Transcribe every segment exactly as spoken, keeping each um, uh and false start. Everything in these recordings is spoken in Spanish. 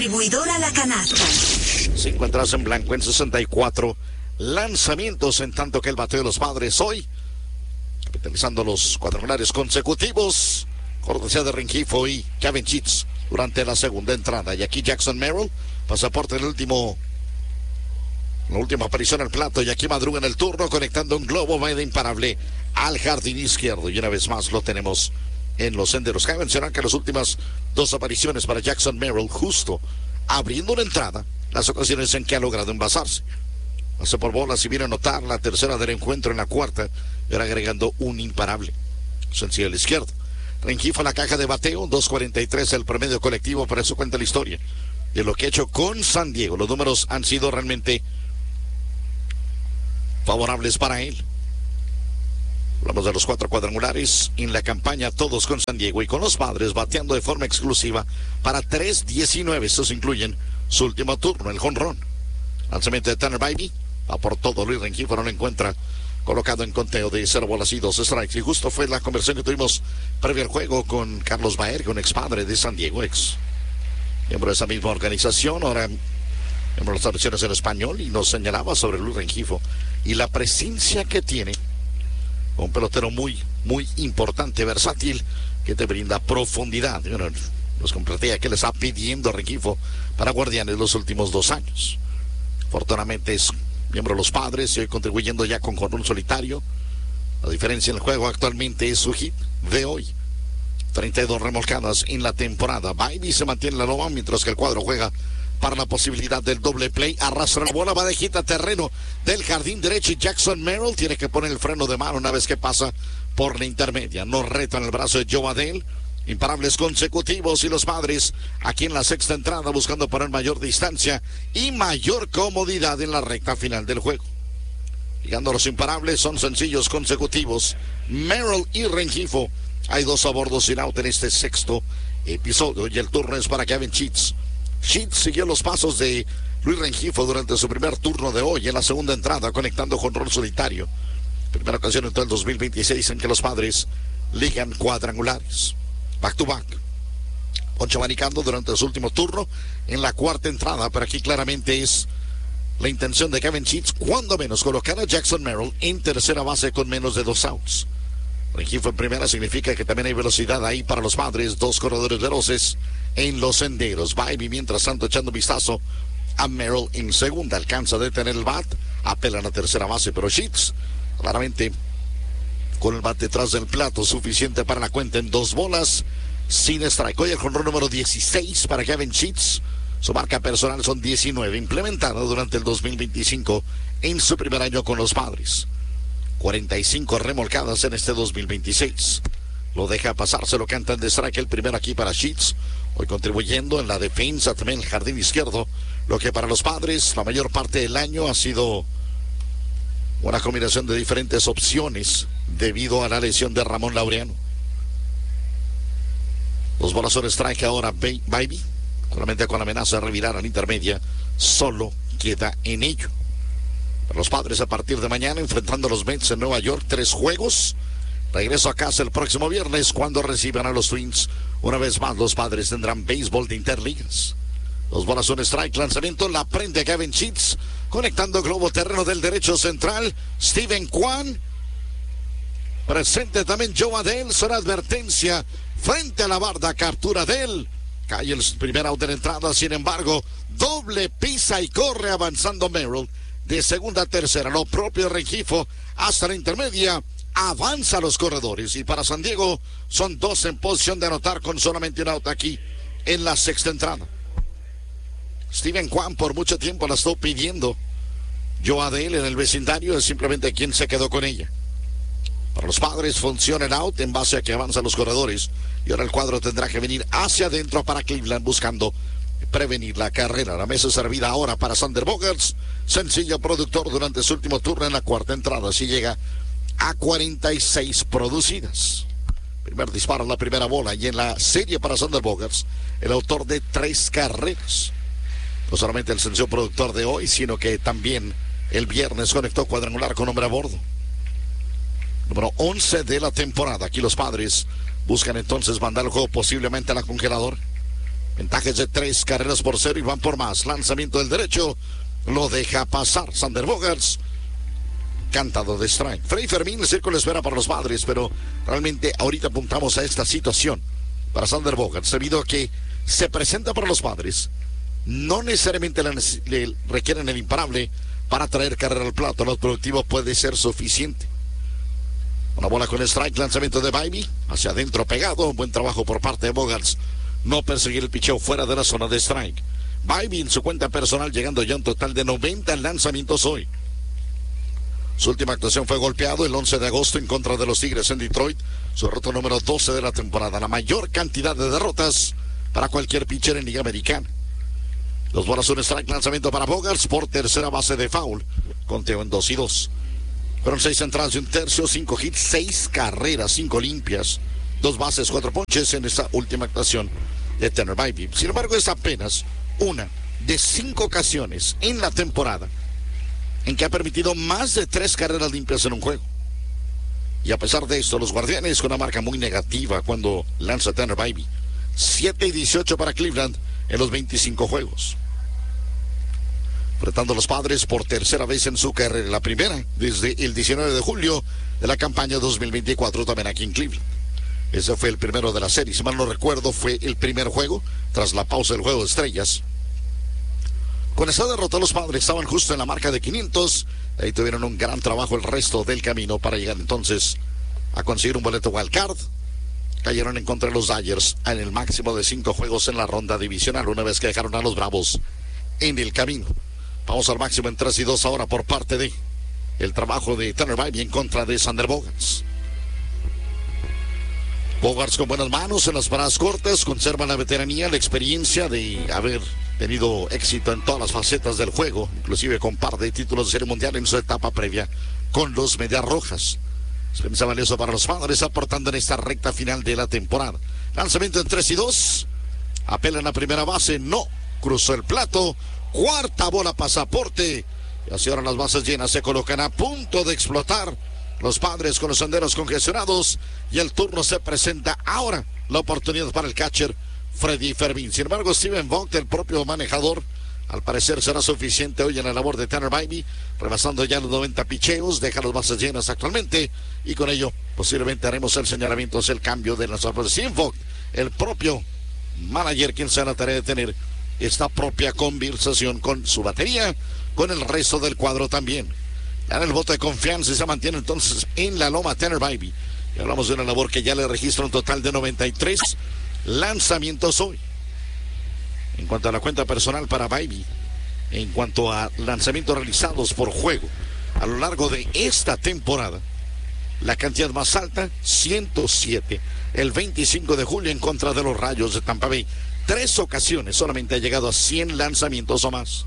Distribuidora La Canasta. Se encuentras en blanco en sesenta y cuatro lanzamientos, en tanto que el bateo de los Padres hoy, capitalizando los cuadrangulares consecutivos, cortesía de Rengifo y Kevin Sheets durante la segunda entrada. Y aquí Jackson Merrill, pasaporte del último, la última aparición al plato, y aquí madruga en el turno, conectando un globo medio imparable al jardín izquierdo. Y una vez más lo tenemos en los senderos. Cabe mencionar que las últimas dos apariciones para Jackson Merrill, justo abriendo una entrada, las ocasiones en que ha logrado envasarse. Hace por bolas y viene a anotar la tercera del encuentro en la cuarta, y ahora agregando un imparable. Sencillo al izquierdo. Rengifo en la caja de bateo, dos cuarenta y tres el promedio colectivo, para eso cuenta la historia de lo que ha hecho con San Diego. Los números han sido realmente favorables para él. Hablamos de los cuatro cuadrangulares en la campaña, todos con San Diego y con los Padres, bateando de forma exclusiva para tres diecinueve. Estos incluyen su último turno, el jonrón. Lanzamiento de Tanner Bybee, va por todo. Luis Rengifo no lo encuentra, colocado en conteo de cero bolas y dos strikes. Y justo fue la conversación que tuvimos previo al juego con Carlos Baerga, un ex padre de San Diego, ex miembro de esa misma organización, ahora miembro de las traducciones en español, y nos señalaba sobre Luis Rengifo y la presencia que tiene. Un pelotero muy, muy importante, versátil, que te brinda profundidad. Y bueno, nos compartía que le está pidiendo a Rengifo para Guardianes los últimos dos años. Afortunadamente es miembro de los Padres y hoy contribuyendo ya con jonrón solitario. La diferencia en el juego actualmente es su hit de hoy. treinta y dos remolcadas en la temporada. Bybee se mantiene en la loma, mientras que el cuadro juega para la posibilidad del doble play. Arrastra la bola, va de hit a terreno del jardín derecho, y Jackson Merrill tiene que poner el freno de mano una vez que pasa por la intermedia. No reta en el brazo de Joe Adell. Imparables consecutivos, y los Padres aquí en la sexta entrada buscando poner mayor distancia y mayor comodidad en la recta final del juego. Llegando a los imparables, son sencillos consecutivos. Merrill y Rengifo. Hay dos a bordo sin out en este sexto episodio, y el turno es para Kevin Sheets. Sheets siguió los pasos de Luis Rengifo durante su primer turno de hoy en la segunda entrada, conectando jonrón solitario. Primera ocasión en todo el dos mil veintiséis en que los Padres ligan cuadrangulares. Back to back. Poncho abanicando durante su último turno en la cuarta entrada, pero aquí claramente es la intención de Kevin Sheets, cuando menos, colocar a Jackson Merrill en tercera base con menos de dos outs. Rengifo en primera significa que también hay velocidad ahí para los Padres, dos corredores veloces en los senderos. Bybee, mientras tanto, echando vistazo a Merrill en segunda, alcanza a detener el bat, apela a la tercera base, pero Sheets claramente con el bat detrás del plato, suficiente para la cuenta en dos bolas sin strike. Hoy el jonrón número dieciséis para Kevin Sheets. Su marca personal son diecinueve, implementada durante el dos mil veinticinco en su primer año con los Padres. cuarenta y cinco remolcadas en este dos mil veintiséis. Lo deja pasar, se lo cantan de strike. El primero aquí para Sheets, hoy contribuyendo en la defensa, también el jardín izquierdo, lo que para los Padres la mayor parte del año ha sido una combinación de diferentes opciones debido a la lesión de Ramón Laureano. Los bolas son strike ahora. Bybee, solamente con la amenaza de revirar a la intermedia, solo queda en ello. Para los Padres, a partir de mañana, enfrentando a los Mets en Nueva York, tres juegos. Regreso a casa el próximo viernes, cuando reciban a los Twins. Una vez más, los Padres tendrán béisbol de interligas. Los bolas son strike, lanzamiento, la prende Kevin Sheets, conectando globo terreno del derecho central. Steven Kwan, presente también Joe Adell, será advertencia frente a la barda, captura de él. Cae el primer out de la entrada, sin embargo, doble pisa y corre avanzando Merrill. De segunda a tercera, lo propio Rengifo hasta la intermedia, avanza los corredores, y para San Diego son dos en posición de anotar con solamente un out aquí en la sexta entrada. Steven Kwan por mucho tiempo la estuvo pidiendo. Joe Adell en el vecindario es simplemente quien se quedó con ella. Para los Padres funciona el out en base a que avanzan los corredores, y ahora el cuadro tendrá que venir hacia adentro para Cleveland buscando prevenir la carrera. La mesa servida ahora para Xander Bogaerts, sencillo productor durante su último turno en la cuarta entrada, así llega a cuarenta y seis producidas. Primer disparo en la primera bola, y en la serie para Xander Bogaerts, el autor de tres carreras. No solamente el sencillo productor de hoy, sino que también el viernes conectó cuadrangular con hombre a bordo. Número once de la temporada. Aquí los Padres buscan entonces mandar el juego posiblemente a la congeladora. Ventajas de tres carreras por cero y van por más. Lanzamiento del derecho. Lo deja pasar Xander Bogaerts. Cantado de strike. Freddy Fermín, el círculo espera para los Padres, pero realmente ahorita apuntamos a esta situación para Xander Bogaerts, debido a que se presenta para los Padres. No necesariamente le, le requieren el imparable para traer carrera al plato. Lo productivo puede ser suficiente. Una bola con strike, lanzamiento de Bybee, hacia adentro pegado. Buen trabajo por parte de Bogaerts. No perseguir el picheo fuera de la zona de strike. Bybee en su cuenta personal llegando ya a un total de noventa lanzamientos hoy. Su última actuación fue golpeado el once de agosto en contra de los Tigres en Detroit. Su derrota número doce de la temporada. La mayor cantidad de derrotas para cualquier pitcher en Liga Americana. Dos bolas, un strike, lanzamiento para Bogaerts por tercera base de foul. Conteo en dos y dos. Fueron seis entradas de un tercio, cinco hits, seis carreras, cinco limpias. Dos bases, cuatro ponches en esta última actuación de Tanner Bybee. Sin embargo, es apenas una de cinco ocasiones en la temporada en que ha permitido más de tres carreras limpias en un juego. Y a pesar de esto, los Guardianes con una marca muy negativa cuando lanza Tanner Bybee. siete y dieciocho para Cleveland en los veinticinco juegos. Enfrentando a los Padres por tercera vez en su carrera, la primera desde el diecinueve de julio de la campaña dos mil veinticuatro, también aquí en Cleveland. Ese fue el primero de la serie, si mal no recuerdo, fue el primer juego tras la pausa del juego de estrellas. Con esa derrota los Padres estaban justo en la marca de quinientos. Ahí tuvieron un gran trabajo el resto del camino para llegar entonces a conseguir un boleto wild card. Cayeron en contra de los Dodgers en el máximo de cinco juegos en la ronda divisional, una vez que dejaron a los Bravos en el camino. Vamos al máximo en tres y dos ahora por parte de el trabajo de Tanner Bybee en contra de Xander Bogaerts. Bogaerts con buenas manos en las paradas cortas, conserva la veteranía, la experiencia de haber tenido éxito en todas las facetas del juego, inclusive con par de títulos de Serie Mundial en su etapa previa con los Medias Rojas. Experiencia valiosa para los Padres, aportando en esta recta final de la temporada. Lanzamiento en tres y dos. Apela en la primera base, no cruzó el plato. Cuarta bola, pasaporte. Y así ahora las bases llenas se colocan a punto de explotar. Los Padres con los senderos congestionados. Y el turno se presenta ahora. La oportunidad para el catcher Freddy Fermín. Sin embargo, Steven Vogt, el propio manejador, al parecer será suficiente hoy en la labor de Tanner Bybee, rebasando ya los noventa picheos, deja las bases llenas actualmente, y con ello posiblemente haremos el señalamiento hacia el cambio de nuestra posición. Vogt, el propio manager, quien se da la tarea de tener esta propia conversación con su batería, con el resto del cuadro también. Dan el voto de confianza y se mantiene entonces en la loma Tanner Bybee. Y hablamos de una labor que ya le registra un total de noventa y tres lanzamientos hoy. En cuanto a la cuenta personal para Bybee, en cuanto a lanzamientos realizados por juego a lo largo de esta temporada, la cantidad más alta, ciento siete. El veinticinco de julio en contra de los Rayos de Tampa Bay. Tres ocasiones solamente ha llegado a cien lanzamientos o más.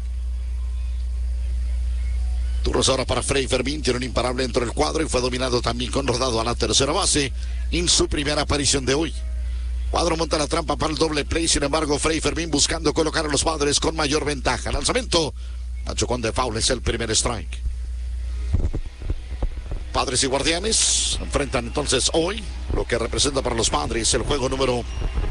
Turnos ahora para Freddy Fermín, tiene un imparable dentro del cuadro y fue dominado también con rodado a la tercera base en su primera aparición de hoy. Cuadro monta la trampa para el doble play, sin embargo Freddy Fermín buscando colocar a los Padres con mayor ventaja. Lanzamiento, Nacho con de foul, es el primer strike. Padres y Guardianes enfrentan entonces hoy lo que representa para los Padres el juego número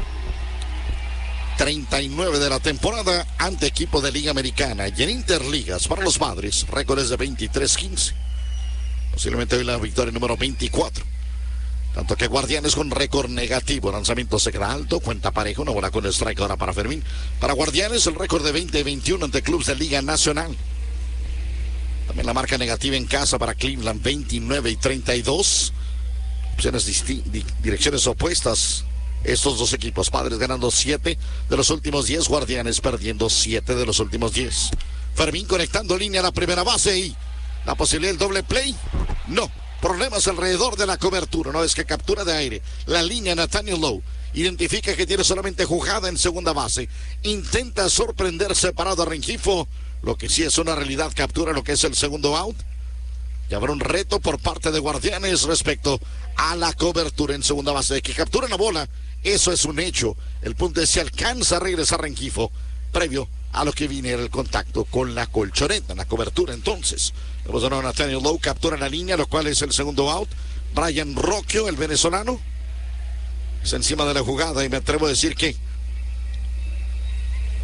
treinta y nueve de la temporada ante equipo de Liga Americana. Y en Interligas para los Padres, récords de veintitrés quince. Posiblemente hoy la victoria número veinticuatro. Tanto que Guardianes con récord negativo. Lanzamiento se queda alto, cuenta pareja, una bola con strike ahora para Fermín. Para Guardianes el récord de veinte veintiuno ante clubes de Liga Nacional. También la marca negativa en casa para Cleveland, veintinueve y treinta y dos. Opciones disti- di- direcciones opuestas. Estos dos equipos, Padres ganando siete de los últimos diez, Guardianes perdiendo siete de los últimos diez. Fermín conectando línea a la primera base y la posibilidad del doble play. No, problemas alrededor de la cobertura. Una vez que captura de aire la línea Nathaniel Lowe, identifica que tiene solamente jugada en segunda base, intenta sorprender separado a Rengifo. Lo que sí es una realidad, captura lo que es el segundo out. Y habrá un reto por parte de Guardianes respecto a la cobertura en segunda base. De que capturen la bola, eso es un hecho. El punto es si alcanza a regresar Rengifo previo a lo que viniera el contacto con la colchoneta, la cobertura. Entonces, vamos a ver a Nathaniel Lowe, captura la línea, lo cual es el segundo out. Brian Rocchio, el venezolano, es encima de la jugada y me atrevo a decir que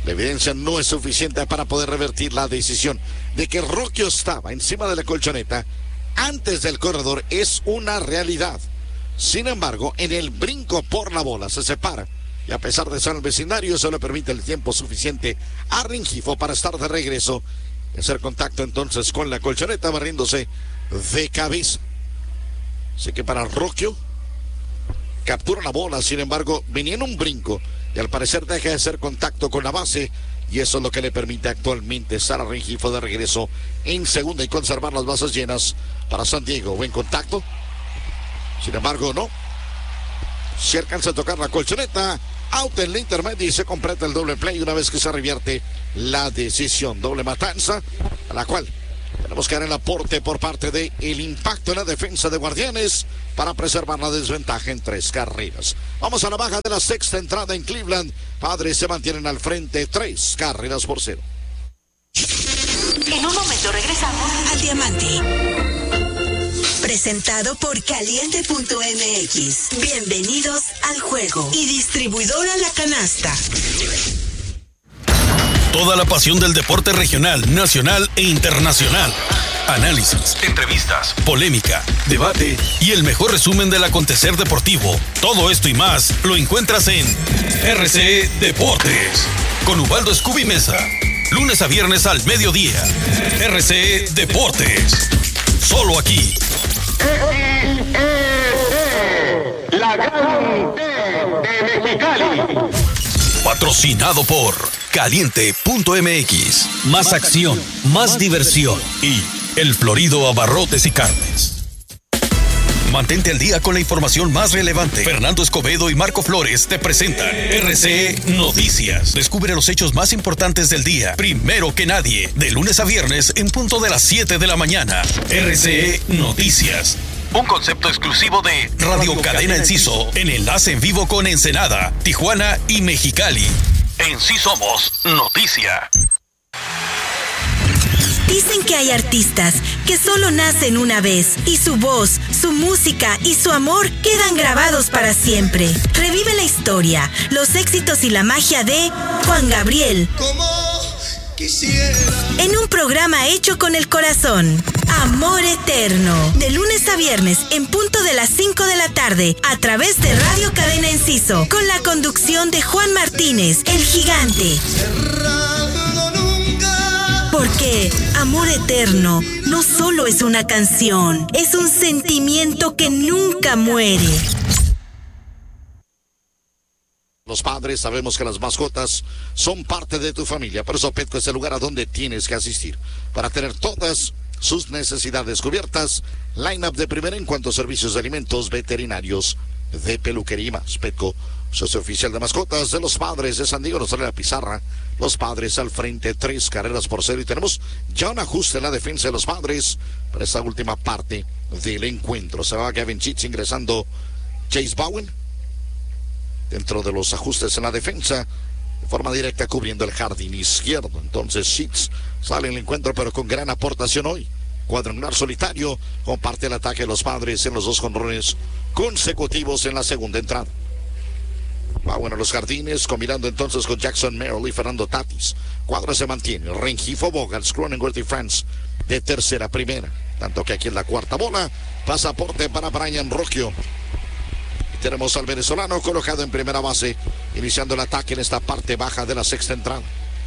La evidencia no es suficiente para poder revertir la decisión de que Rocchio estaba encima de la colchoneta antes del corredor. Es una realidad. Sin embargo, en el brinco por la bola se separa y a pesar de estar en el vecindario, eso le permite el tiempo suficiente a Rengifo para estar de regreso y hacer contacto entonces con la colchoneta, barriéndose de cabeza. Así que para Rocchio, captura la bola, sin embargo, venía en un brinco y al parecer deja de hacer contacto con la base y eso es lo que le permite actualmente estar a Rengifo de regreso en segunda y conservar las bases llenas para San Diego. Buen contacto, sin embargo, no. Si alcanza a tocar la colchoneta, out en la intermedia y se completa el doble play una vez que se revierte la decisión. Doble matanza, a la cual tenemos que dar el aporte por parte del impacto en la defensa de Guardianes para preservar la desventaja en tres carreras. Vamos a la baja de la sexta entrada en Cleveland. Padres se mantienen al frente, tres carreras por cero. En un momento regresamos al Diamante. Presentado por Caliente punto M X. Bienvenidos al juego. Y distribuidora La Canasta. Toda la pasión del deporte regional, nacional e internacional. Análisis, entrevistas, polémica, debate y el mejor resumen del acontecer deportivo. Todo esto y más lo encuentras en R C E Deportes. Con Ubaldo Scooby Mesa. Lunes a viernes al mediodía. R C E Deportes. Solo aquí. La Gran T de Mexicali. Patrocinado por Caliente punto M X. Más acción, más diversión y El Florido Abarrotes y Carnes. Mantente al día con la información más relevante. Fernando Escobedo y Marco Flores te presentan R C E Noticias. Descubre los hechos más importantes del día, primero que nadie, de lunes a viernes en punto de las siete de la mañana. R C E Noticias. Un concepto exclusivo de Radio Cadena Enciso, en enlace en vivo con Ensenada, Tijuana y Mexicali. En sí somos noticia. Dicen que hay artistas que solo nacen una vez y su voz, su música y su amor quedan grabados para siempre. Revive la historia, los éxitos y la magia de Juan Gabriel. Como quisiera. En un programa hecho con el corazón. Amor Eterno. De lunes a viernes en punto de las cinco de la tarde a través de Radio Cadena Enciso. Con la conducción de Juan Martínez, el gigante. Cerrado nunca. Porque Amor Eterno no solo es una canción, es un sentimiento que nunca muere. Los padres sabemos que las mascotas son parte de tu familia, por eso Petco es el lugar a donde tienes que asistir para tener todas sus necesidades cubiertas. Line-up de primera en cuanto a servicios de alimentos, veterinarios, de peluquería y más. Petco, socio oficial de mascotas de los Padres de San Diego. Nos sale la pizarra. Los Padres al frente, tres carreras por cero. Y tenemos ya un ajuste en la defensa de los Padres para esta última parte del encuentro. Se va Gavin Sheets ingresando Chase Bowen dentro de los ajustes en la defensa, de forma directa cubriendo el jardín izquierdo. Entonces Sheets sale en el encuentro, pero con gran aportación hoy. Cuadrangular solitario, comparte el ataque de los Padres en los dos jonrones consecutivos en la segunda entrada. Va bueno los jardines, combinando entonces con Jackson Merrill y Fernando Tatis. Cuadro se mantiene. Rengifo, Bogart, Cronenworth y France de tercera a primera. Tanto que aquí en la cuarta bola, pasaporte para Brian Rocchio. Tenemos al venezolano colocado en primera base, iniciando el ataque en esta parte baja de la sexta entrada.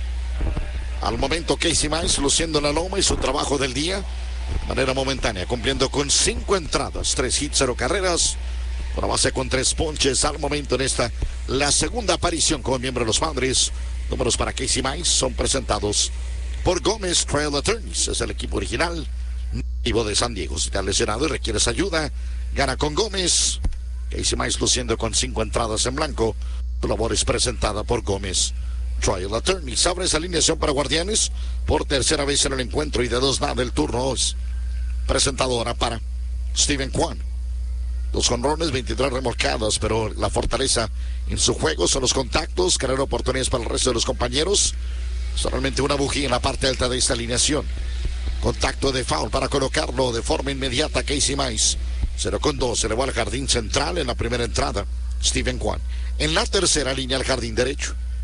Al momento Casey Mize luciendo la loma y su trabajo del día de manera momentánea, cumpliendo con cinco entradas, tres hits, cero carreras, una base con tres ponches al momento en esta, la segunda aparición como miembro de los Padres. Números para Casey Mize son presentados por Gómez Trail Attorneys, es el equipo original nativo de San Diego. Si te has lesionado y requieres ayuda, gana con Gómez. Casey Mize luciendo con cinco entradas en blanco. Tu labor es presentada por Gómez Trial Attorneys. Abre esa alineación para Guardianes por tercera vez en el encuentro y de dos nada. El turno es presentadora para Steven Kwan. Dos jonrones, veintitrés remolcadas, pero la fortaleza en su juego son los contactos, crear oportunidades para el resto de los compañeros. Solamente una bujía en la parte alta de esta alineación. Contacto de foul para colocarlo de forma inmediata Casey Mize. cero con dos, se le va al jardín central en la primera entrada, Steven Kwan. En la tercera línea al jardín derecho.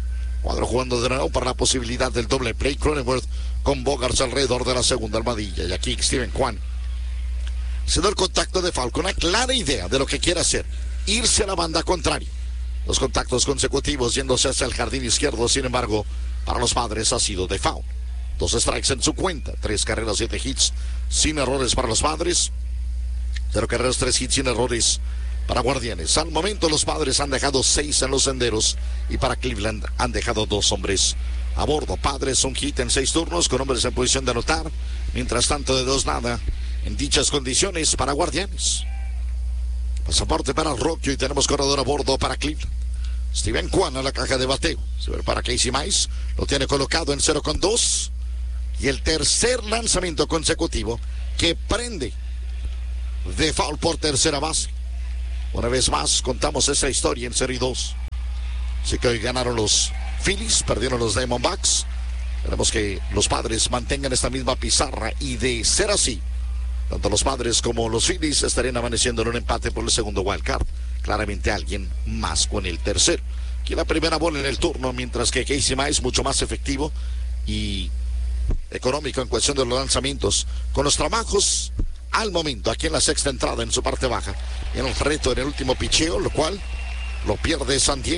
Cuadro jugando de nuevo para la posibilidad del doble play. Cronenworth con Bogarts alrededor de la segunda armadilla. Y aquí Steven Kwan haciendo el contacto de foul con una clara idea de lo que quiere hacer. Irse a la banda contraria. Los contactos consecutivos yéndose hacia el jardín izquierdo. Sin embargo, para los Padres ha sido de foul. Dos strikes en su cuenta. Tres carreras, siete hits. Sin errores para los Padres. Cero carreras, tres hits sin errores para Guardianes. Al momento los Padres han dejado seis en los senderos. Y para Cleveland han dejado dos hombres a bordo. Padres un hit en seis turnos con hombres en posición de anotar. Mientras tanto de dos nada en dichas condiciones para Guardianes. Pasaporte para Rocky y tenemos corredor a bordo para Cleveland. Steven Kwan a la caja de bateo. Se ve para Casey Mize. Lo tiene colocado en cero con dos. Y el tercer lanzamiento consecutivo que prende de foul por tercera base. Una vez más contamos esa historia en cero y dos. Así que hoy ganaron los Phillies, perdieron los Diamondbacks. Esperemos que los Padres mantengan esta misma pizarra y de ser así, tanto los Padres como los Phillies estarían amaneciendo en un empate por el segundo wildcard. Claramente alguien más con el tercero. Aquí la primera bola en el turno, mientras que Casey Mize mucho más efectivo y económico en cuestión de los lanzamientos. Con los trabajos al momento, aquí en la sexta entrada en su parte baja. Y en el reto en el último picheo, lo cual lo pierde San Diego.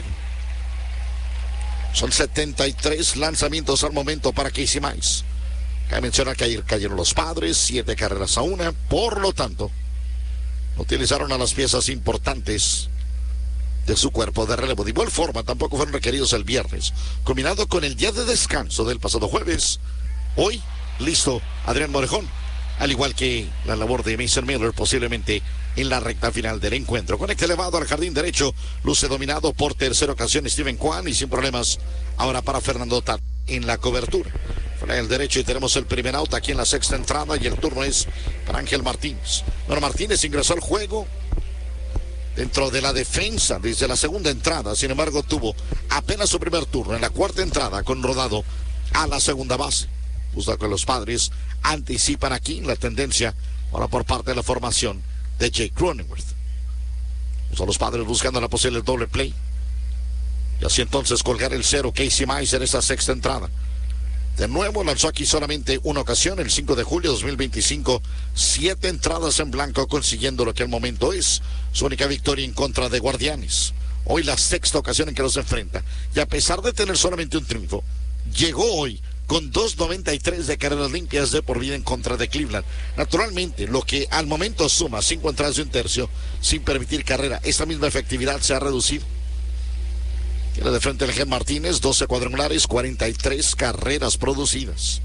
Son setenta y tres lanzamientos al momento para Casey Mize. Cabe mencionar que ayer cayeron los Padres, siete carreras a una. Por lo tanto, utilizaron a las piezas importantes de su cuerpo de relevo. De igual forma, tampoco fueron requeridos el viernes. Combinado con el día de descanso del pasado jueves, hoy, listo, Adrián Morejón. Al igual que la labor de Mason Miller, posiblemente en la recta final del encuentro. Conecta elevado al jardín derecho. Luce dominado por tercera ocasión Steven Kwan y sin problemas ahora para Fernando Tatis en la cobertura. Fuera el derecho y tenemos el primer out aquí en la sexta entrada y el turno es para Ángel Martínez. Bueno, Martínez ingresó al juego dentro de la defensa desde la segunda entrada. Sin embargo, tuvo apenas su primer turno en la cuarta entrada con rodado a la segunda base. Justo que los Padres anticipan aquí la tendencia ahora por parte de la formación de Jake Cronenworth. Son los Padres buscando la posible doble play. Y así entonces colgar el cero Casey Mize en esta sexta entrada. De nuevo lanzó aquí solamente una ocasión, el cinco de julio de dos mil veinticinco. Siete entradas en blanco, consiguiendo lo que al momento es su única victoria en contra de Guardianes. Hoy la sexta ocasión en que los enfrenta. Y a pesar de tener solamente un triunfo, llegó hoy con dos noventa y tres de carreras limpias de por vida en contra de Cleveland. Naturalmente, lo que al momento suma cinco entradas y un tercio sin permitir carrera. Esta misma efectividad se ha reducido. Tiene de frente el Ángel Martínez, doce cuadrangulares, cuarenta y tres carreras producidas.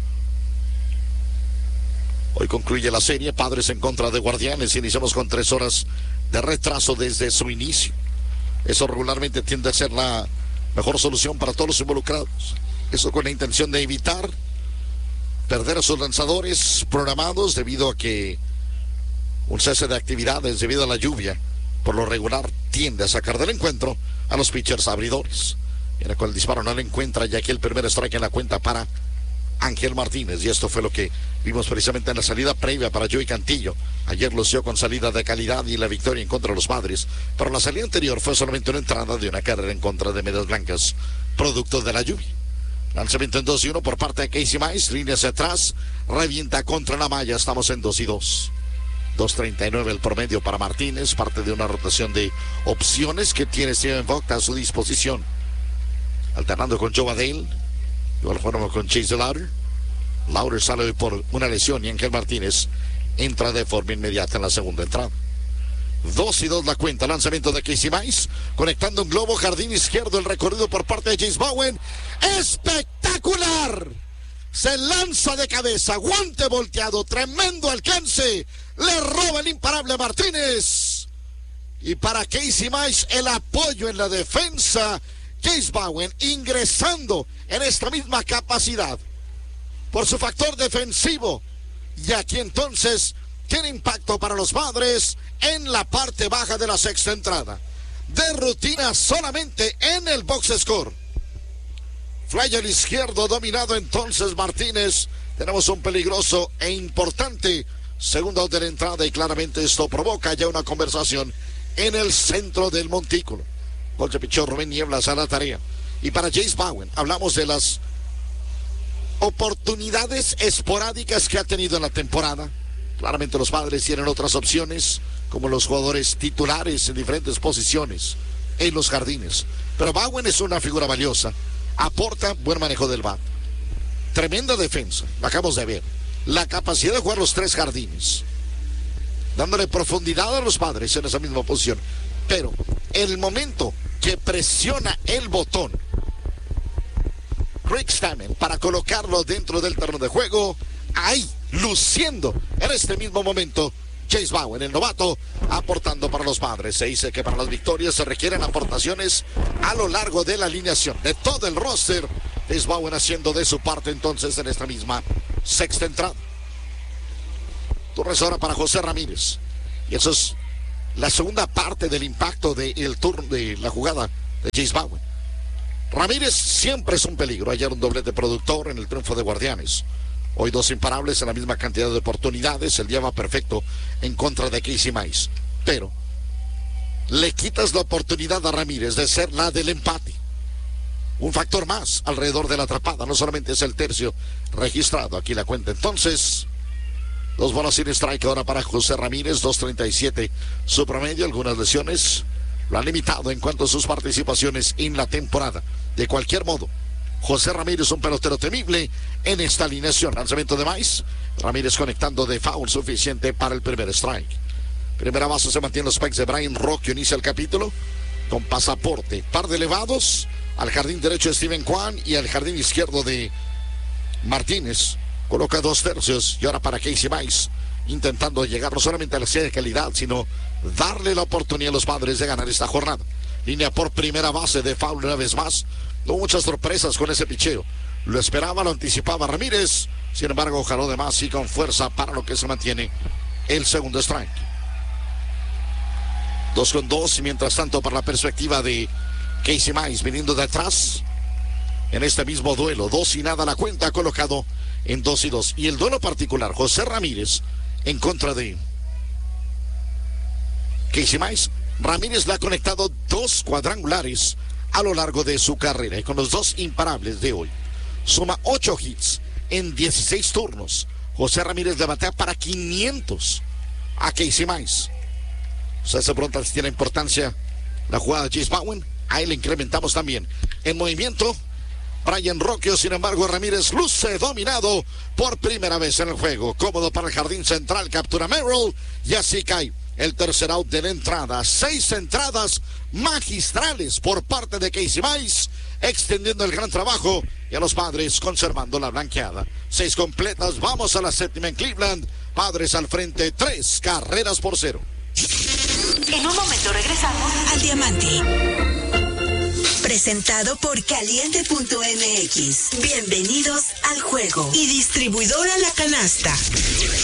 Hoy concluye la serie, Padres en contra de Guardianes. Iniciamos con tres horas de retraso desde su inicio. Eso regularmente tiende a ser la mejor solución para todos los involucrados. Eso con la intención de evitar perder a sus lanzadores programados debido a que un cese de actividades debido a la lluvia por lo regular tiende a sacar del encuentro a los pitchers abridores. Era con el disparo no le encuentra ya que el primer strike en la cuenta para Ángel Martínez, y esto fue lo que vimos precisamente en la salida previa para Joey Cantillo. Ayer lució con salida de calidad y la victoria en contra de los Padres, pero la salida anterior fue solamente una entrada de una carrera en contra de Medias Blancas, producto de la lluvia. Lanzamiento en dos y uno por parte de Casey Mize, línea hacia atrás, revienta contra la malla, estamos en dos y dos. dos treinta y nueve el promedio para Martínez, parte de una rotación de opciones que tiene Steven Vogt a su disposición. Alternando con Joe Adale, igual forma con Chase Lauder. Lauder sale por una lesión y Ángel Martínez entra de forma inmediata en la segunda entrada. dos y dos la cuenta, lanzamiento de Casey Mize, conectando un globo, jardín izquierdo, el recorrido por parte de James Bowen. ¡Espectacular! Se lanza de cabeza, guante volteado, tremendo alcance, le roba el imparable a Martínez. Y para Casey Mize, el apoyo en la defensa, James Bowen ingresando en esta misma capacidad por su factor defensivo. Y aquí entonces tiene impacto para los Padres en la parte baja de la sexta entrada. De rutina solamente en el box score. Fly al izquierdo, dominado entonces Martínez. Tenemos un peligroso e importante segundo out de la entrada y claramente esto provoca ya una conversación en el centro del montículo. Golpe pichó Rubén Nieblas a la tarea. Y para Jace Bowen, hablamos de las oportunidades esporádicas que ha tenido en la temporada. Claramente los Padres tienen otras opciones, como los jugadores titulares en diferentes posiciones en los jardines. Pero Bowen es una figura valiosa, aporta buen manejo del bat, tremenda defensa, la acabamos de ver, la capacidad de jugar los tres jardines, dándole profundidad a los Padres en esa misma posición. Pero el momento que presiona el botón Rick Stammen para colocarlo dentro del terreno de juego, ahí, luciendo en este mismo momento, Jace Bowen, el novato, aportando para los Padres. Se dice que para las victorias se requieren aportaciones a lo largo de la alineación, de todo el roster. Jace Bowen haciendo de su parte entonces en esta misma sexta entrada. Turno ahora para José Ramírez. Y eso es la segunda parte del impacto del turno de la jugada de Jace Bowen. Ramírez siempre es un peligro. Ayer un doblete productor en el triunfo de Guardianes. Hoy dos imparables en la misma cantidad de oportunidades. El día va perfecto en contra de Casey Mize. Pero le quitas la oportunidad a Ramírez de ser la del empate. Un factor más alrededor de la atrapada. No solamente es el tercio registrado. Aquí la cuenta entonces. Dos bolas sin strike ahora para José Ramírez. dos treinta y siete su promedio. Algunas lesiones lo han limitado en cuanto a sus participaciones en la temporada. De cualquier modo, José Ramírez, un pelotero temible en esta alineación. Lanzamiento de Mize. Ramírez conectando de foul suficiente para el primer strike. Primera base se mantiene los Specs de Brian Roque. Inicia el capítulo con pasaporte. Par de elevados al jardín derecho de Steven Kwan y al jardín izquierdo de Martínez. Coloca dos tercios y ahora para Casey Mize, intentando llegar no solamente a la serie de calidad, sino darle la oportunidad a los Padres de ganar esta jornada. Línea por primera base de foul una vez más. No hubo muchas sorpresas con ese picheo. Lo esperaba, lo anticipaba Ramírez. Sin embargo, jaló de más y con fuerza para lo que se mantiene el segundo strike. Dos con dos. Y mientras tanto, para la perspectiva de Casey Mize, viniendo de atrás en este mismo duelo. Dos y nada la cuenta, colocado en dos y dos. Y el duelo particular, José Ramírez en contra de Casey Mize. Ramírez le ha conectado dos cuadrangulares a lo largo de su carrera. Y con los dos imparables de hoy, suma ocho hits en dieciséis turnos. José Ramírez le batea para quinientos a Casey Mize. O sea, se pregunta si tiene importancia la jugada de Jace Bowen. Ahí le incrementamos también en movimiento. Brian Roque, sin embargo, Ramírez luce dominado por primera vez en el juego. Cómodo para el jardín central, captura Merrill y así cae el tercer out de la entrada. Seis entradas magistrales por parte de Casey Mize, extendiendo el gran trabajo y a los Padres conservando la blanqueada. Seis completas, vamos a la séptima en Cleveland. Padres al frente, tres carreras por cero. En un momento regresamos al Diamante. Presentado por Caliente punto M X. Bienvenidos al juego. Y distribuidora La Canasta.